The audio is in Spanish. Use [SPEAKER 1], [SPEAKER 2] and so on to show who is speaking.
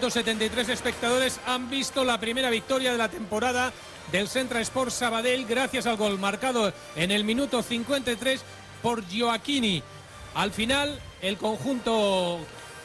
[SPEAKER 1] 173 espectadores han visto la primera victoria de la temporada del Centre Sport Sabadell gracias al gol marcado en el minuto 53 por Gioacchini. Al final, el conjunto